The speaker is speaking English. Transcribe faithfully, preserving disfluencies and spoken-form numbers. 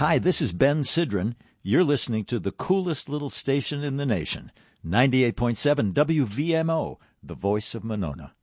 Hi, this is Ben Sidran. You're listening to the coolest little station in the nation, ninety-eight point seven W V M O, the voice of Monona.